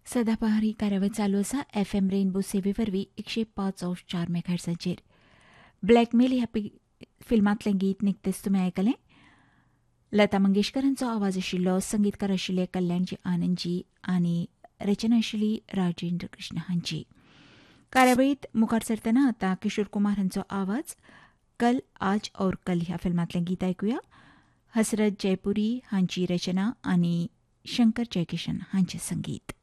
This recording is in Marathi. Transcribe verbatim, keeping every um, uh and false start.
सदाबहार ही कार्यावळ चालू आसा एफ एम रेनबो सेवे वरवीं एकशे पांच अंश चार मेगाहर्ट्झाचेर. ब्लॅकमेल ह्या पि फिल्मांतलें गीत निकतेच तुमी आयकलें. लता मंगेशकरांचो आवाज आशिल्लो, संगीतकार आशिल्ले कल्याणजी आनंदजी आनी रचना आशिल्ली राजेंद्र कृष्ण हांची. कार्यावळींत मुखार सरतना आतां किशोर कुमार हांचो आवाज कल आज और कल ह्या फिल्मांतलें गीत आयकुया. हसरत जयपुरी हांची रचना आनी शंकर जयकिशन हांचें संगीत.